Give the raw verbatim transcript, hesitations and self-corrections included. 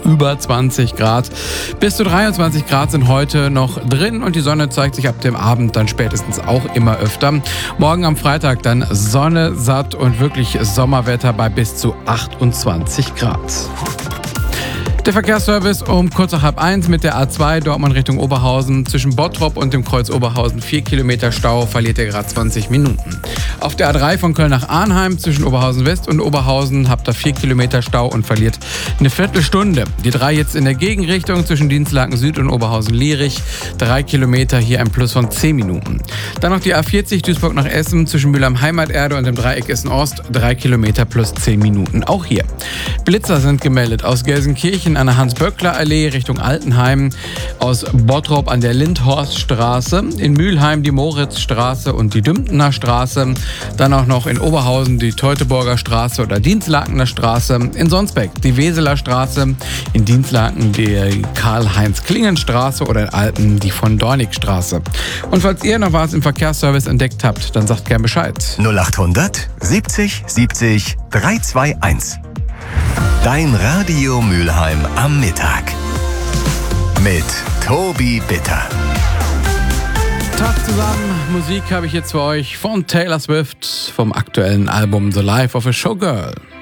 über zwanzig Grad. Bis zu dreiundzwanzig Grad sind heute noch drin und die Sonne zeigt sich ab dem Abend dann spätestens auch immer öfter. Morgen am Freitag dann Sonne, satt und wirklich Sommerwetter bei bis zu achtundzwanzig Grad. Der Verkehrsservice um kurz nach halb eins mit der A zwei Dortmund Richtung Oberhausen. Zwischen Bottrop und dem Kreuz Oberhausen vier Kilometer Stau, verliert ihr gerade zwanzig Minuten. Auf der A drei von Köln nach Arnheim zwischen Oberhausen West und Oberhausen habt ihr vier Kilometer Stau und verliert eine Viertelstunde. Die drei jetzt in der Gegenrichtung zwischen Dinslaken Süd und Oberhausen-Lierich. drei Kilometer, hier ein Plus von zehn Minuten. Dann noch die A vierzig Duisburg nach Essen zwischen Mülheim Heimaterde und dem Dreieck Essen-Ost. drei Kilometer plus zehn Minuten. Auch hier. Blitzer sind gemeldet aus Gelsenkirchen an der Hans-Böckler-Allee Richtung Altenheim, aus Bottrop an der Lindhorststraße, in Mülheim die Moritzstraße und die Dümtener Straße, dann auch noch in Oberhausen die Teutoburger Straße oder Dinslakener Straße, in Sonsbeck die Weseler Straße, in Dinslaken die Karl-Heinz-Klingen-Straße oder in Alten die von Dornig-Straße. Und falls ihr noch was im Verkehrsservice entdeckt habt, dann sagt gern Bescheid. null achthundert siebzig siebzig dreihunderteinundzwanzig. Dein Radio Mülheim am Mittag. Mit Tobi Bitter. Tag zusammen, Musik habe ich jetzt für euch von Taylor Swift vom aktuellen Album The Life of a Showgirl.